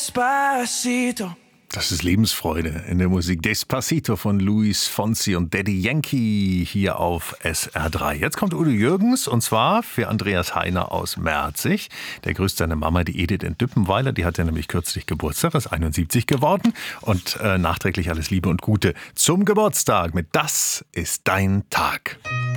Despacito. Das ist Lebensfreude in der Musik. Despacito von Luis Fonsi und Daddy Yankee hier auf SR3. Jetzt kommt Udo Jürgens und zwar für Andreas Heiner aus Merzig. Der grüßt seine Mama, die Edith in Düppenweiler. Die hat ja nämlich kürzlich Geburtstag, ist 71 geworden. Und nachträglich alles Liebe und Gute zum Geburtstag mit Das ist dein Tag.